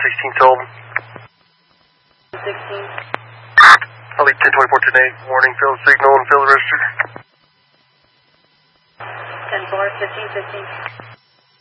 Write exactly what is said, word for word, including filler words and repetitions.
sixteen told. sixteen. Elite ten twenty-four ten eight, warning, field signal and field registered. ten four, fifteen fifteen.